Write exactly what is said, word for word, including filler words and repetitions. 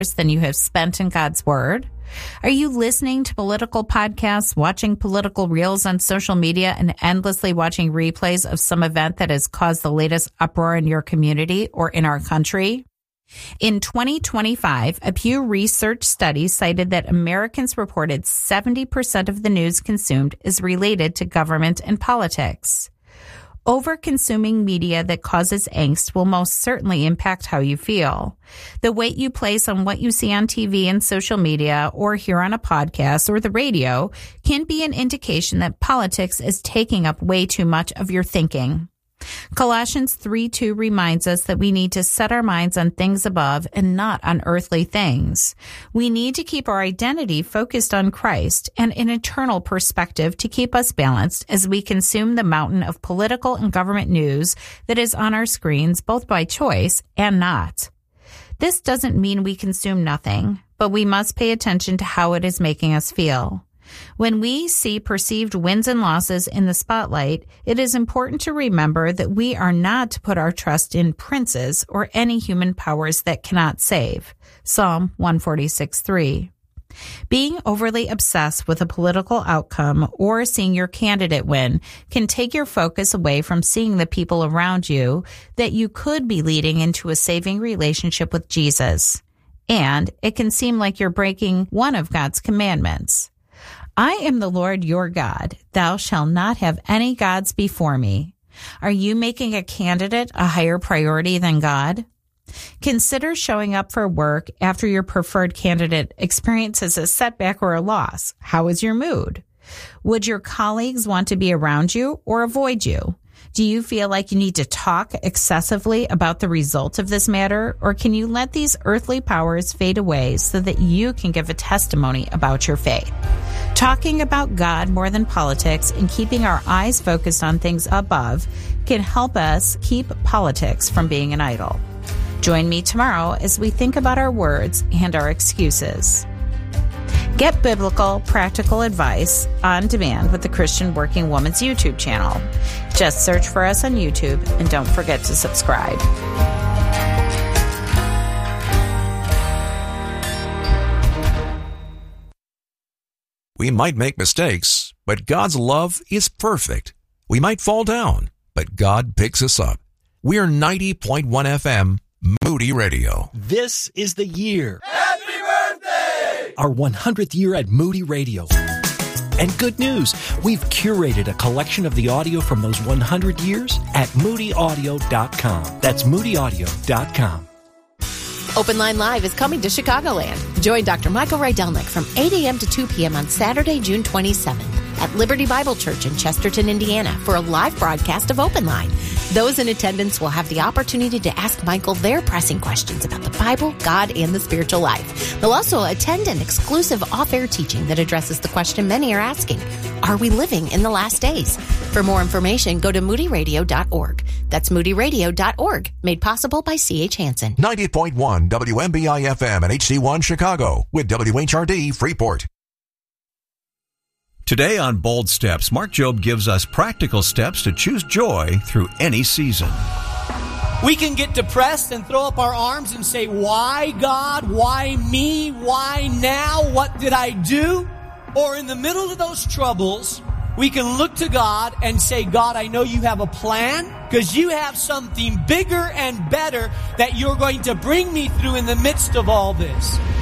than you have spent in God's Word? Are you listening to political podcasts, watching political reels on social media, and endlessly watching replays of some event that has caused the latest uproar in your community or in our country? In twenty twenty-five, a Pew Research study cited that Americans reported seventy percent of the news consumed is related to government and politics. Over-consuming media that causes angst will most certainly impact how you feel. The weight you place on what you see on T V and social media or hear on a podcast or the radio can be an indication that politics is taking up way too much of your thinking. Colossians three two reminds us that we need to set our minds on things above and not on earthly things. We need to keep our identity focused on Christ and an eternal perspective to keep us balanced as we consume the mountain of political and government news that is on our screens, both by choice and not. This doesn't mean we consume nothing, but we must pay attention to how it is making us feel. When we see perceived wins and losses in the spotlight, it is important to remember that we are not to put our trust in princes or any human powers that cannot save. Psalm one forty-six three. Being overly obsessed with a political outcome or seeing your candidate win can take your focus away from seeing the people around you that you could be leading into a saving relationship with Jesus. And it can seem like you're breaking one of God's commandments. I am the Lord your God. Thou shalt not have any gods before me. Are you making a candidate a higher priority than God? Consider showing up for work after your preferred candidate experiences a setback or a loss. How is your mood? Would your colleagues want to be around you or avoid you? Do you feel like you need to talk excessively about the result of this matter, or can you let these earthly powers fade away so that you can give a testimony about your faith? Talking about God more than politics and keeping our eyes focused on things above can help us keep politics from being an idol. Join me tomorrow as we think about our words and our excuses. Get biblical, practical advice on demand with the Christian Working Woman's YouTube channel. Just search for us on YouTube and don't forget to subscribe. We might make mistakes, but God's love is perfect. We might fall down, but God picks us up. We're ninety point one F M, Moody Radio. This is the year. Happy birthday! Our one hundredth year at Moody Radio. And good news, we've curated a collection of the audio from those one hundred years at moody audio dot com. That's moody audio dot com. Open Line Live is coming to Chicagoland. Join Doctor Michael Rydelnik from eight a.m. to two p.m. on Saturday, June twenty-seventh at Liberty Bible Church in Chesterton, Indiana for a live broadcast of Open Line. Those in attendance will have the opportunity to ask Michael their pressing questions about the Bible, God, and the spiritual life. They'll also attend an exclusive off-air teaching that addresses the question many are asking: are we living in the last days? For more information, go to moody radio dot org. That's moody radio dot org, made possible by C H Hansen. ninety point one W M B I F M and H C one Chicago with W H R D Freeport. Today on Bold Steps, Mark Jobe gives us practical steps to choose joy through any season. We can get depressed and throw up our arms and say, why God? Why me? Why now? What did I do? Or in the middle of those troubles, we can look to God and say, God, I know you have a plan because you have something bigger and better that you're going to bring me through in the midst of all this.